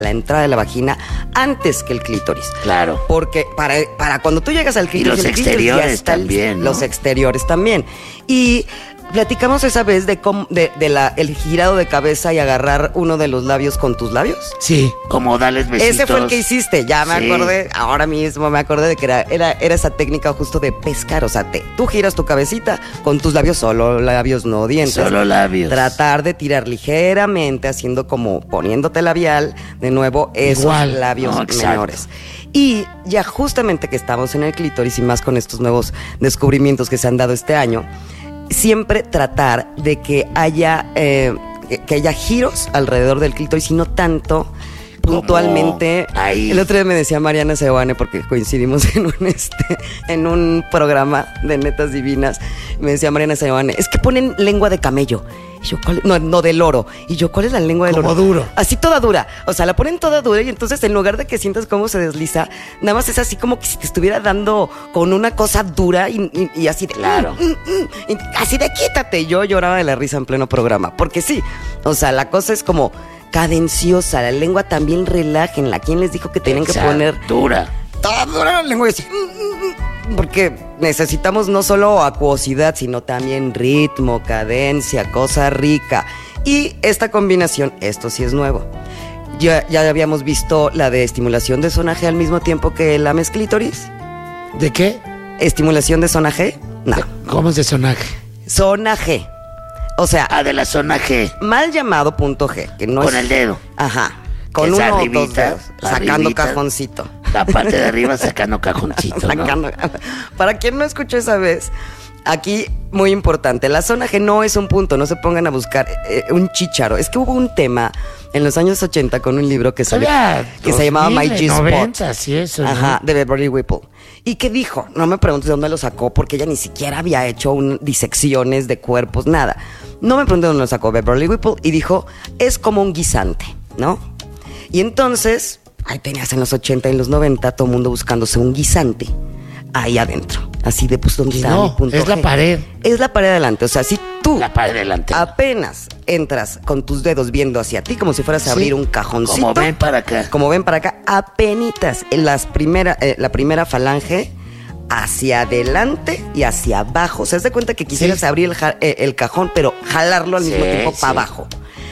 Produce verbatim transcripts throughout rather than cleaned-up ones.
la entrada de la vagina antes que el clítoris. Claro. Porque para, para cuando tú llegas al clítoris... Y los el clítoris exteriores ya está también, ¿no? Los exteriores también. Y platicamos esa vez de cómo, de, de la, el girado de cabeza y agarrar uno de los labios con tus labios. Sí, como darles besitos. Ese fue el que hiciste, ya me Sí. acordé, ahora mismo me acordé de que era, era, era esa técnica justo de pescar, o sea, te, tú giras tu cabecita con tus labios, solo labios, no dientes. Solo labios. Tratar de tirar ligeramente, haciendo como poniéndote labial, de nuevo, esos Igual. labios No, exacto. menores. Y ya justamente que estamos en el clítoris y más con estos nuevos descubrimientos que se han dado este año, siempre tratar de que haya eh, que haya giros alrededor del clítoris y no tanto puntualmente. Ahí. El otro día me decía Mariana Seoane, porque coincidimos en un este en un programa de Netas Divinas, me decía Mariana Seoane, es que ponen lengua de camello. Y yo, ¿cuál? No, no, de loro. Y yo, ¿cuál es la lengua del Como loro? duro. Así toda dura. O sea, la ponen toda dura y entonces en lugar de que sientas cómo se desliza, nada más es así como que si te estuviera dando con una cosa dura y, y, y así de... Claro. Mm, mm, mm, y así de quítate. Y yo lloraba de la risa en pleno programa. Porque sí, o sea, la cosa es como cadenciosa. La lengua también relájenla. ¿Quién les dijo que tienen que Exacto. poner... Dura. toda dura la lengua y así... Porque necesitamos no solo acuosidad, sino también ritmo, cadencia, cosa rica. Y esta combinación, esto sí es nuevo. Ya, ya habíamos visto la de estimulación de zona G al mismo tiempo que la clítoris. ¿De qué? ¿Estimulación de zona G? No. ¿Cómo es de sonaje? Zona G. O sea, Ah, de la zona G. mal llamado punto G. Que no Con es, el dedo. Ajá. Con Que es uno o dos arribita, dedos. Sacando arribita. cajoncito. La parte de arriba sacando cajoncito, ¿no? Sacando- Para quien no escuchó esa vez, aquí muy importante, la zona G no es un punto, no se pongan a buscar eh, un chícharo. Es que hubo un tema en los años ochenta con un libro que salió Todavía que se llamaba My G-Spot. noventas y eso, ¿no? Ajá, de Beverly Whipple. ¿Y qué dijo? No me preguntes de dónde lo sacó, porque ella ni siquiera había hecho un, disecciones de cuerpos, nada. No me pregunté de dónde lo sacó Beverly Whipple y dijo, es como un guisante, ¿no? Y entonces, ahí tenías en los ochenta y en los noventa todo el mundo buscándose un guisante ahí adentro. Así de, pues, ¿dónde Y está no, mi punto es la G? pared. Es la pared adelante. O sea, si tú La pared delante. apenas entras con tus dedos viendo hacia ti, como si fueras a Sí. abrir un cajoncito. Como ven para acá. Como ven para acá, apenitas en las primera, eh, la primera falange hacia adelante y hacia abajo. O sea, haz de cuenta que quisieras Sí. abrir el, ja- eh, el cajón, pero jalarlo al Sí, mismo tiempo sí. para abajo.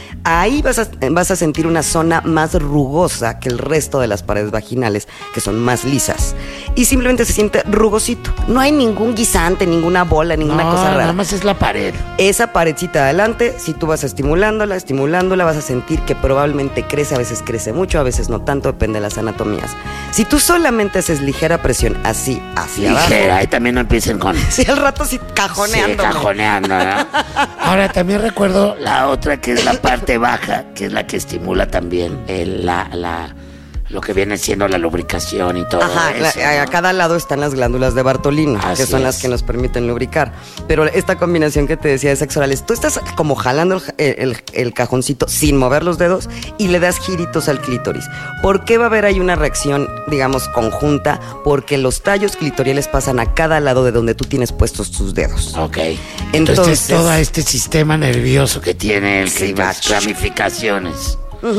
Ahí vas a, vas a sentir una zona más rugosa que el resto de las paredes vaginales, que son más lisas. Y simplemente se siente rugosito. No hay ningún guisante, ninguna bola, ninguna no, cosa rara. nada más es la pared. Esa paredcita adelante, si tú vas estimulándola, estimulándola, vas a sentir que probablemente crece, a veces crece mucho, a veces no tanto, depende de las anatomías. Si tú solamente haces ligera presión así, hacia Ligera, abajo, y también no empiecen con... si al rato sí cajoneando. Sí, cajoneando, ¿no? Ahora también recuerdo la otra que es la parte baja, que es la que estimula también el, la, la, lo que viene siendo la lubricación y todo Ajá, eso, la- a ¿no? cada lado están las glándulas de Bartolino, Así que son es. las que nos permiten lubricar. Pero esta combinación que te decía de sexo orales, tú estás como jalando el, ja- el- el cajoncito sin mover los dedos y le das giritos al clítoris. ¿Por qué va a haber ahí una reacción, digamos, conjunta? Porque los tallos clitoriales pasan a cada lado de donde tú tienes puestos tus dedos. Ok. Entonces, Entonces- todo este sistema nervioso que tiene el Sí, clítoris, gacho. ramificaciones.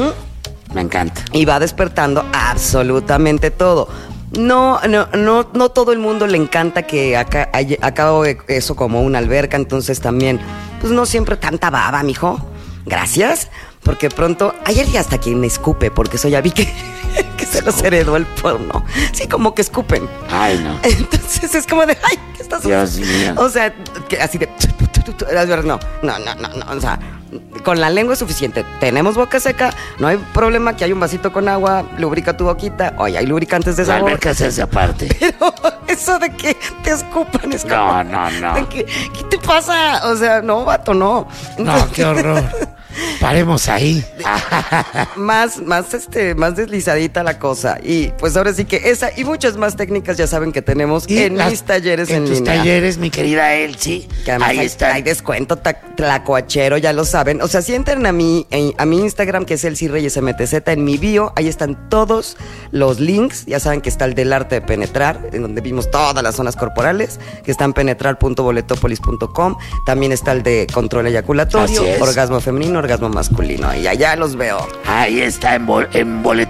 Me encanta. Y va despertando absolutamente todo. No, no, no, no todo el mundo le encanta que acá hay- acabe eso como una alberca, entonces también, pues no siempre tanta baba, mijo. Gracias, porque pronto, ayer ya hasta quien me escupe, porque eso ya vi que, que se los heredó el porno. Sí, como que escupen. Ay, no. Entonces es como de, ay, ¿qué estás Dios mío. O sea, que así de, no, no, no, no, no, o sea, con la lengua es suficiente. Tenemos boca seca, no hay problema que hay un vasito con agua, lubrica tu boquita. Oye, hay lubricantes de La sabor. alberca se hace aparte. Pero eso de que te escupan es No, como, no, no. de que, ¿qué te pasa? O sea, no, vato, no. No, qué horror. Paremos ahí. más, más, este, más deslizadita la cosa. Y pues ahora sí que esa y muchas más técnicas ya saben que tenemos Y en las- mis talleres en, tus línea. talleres, mi querida Elsie. Que además Ahí hay, está. hay descuento ta- tlacuachero, ya lo saben. O sea, si entran a mi, en- a mi Instagram, que es Elsie Reyes M T Z, en mi bio, ahí están todos los links. Ya saben que está el del arte de penetrar, en donde vimos todas las zonas corporales, que está en penetrar punto boletopolis punto com. También está el de control eyaculatorio, Así es. orgasmo femenino, orgasmo orgasmo masculino. Y allá los veo. Ahí está en, bol en boleto.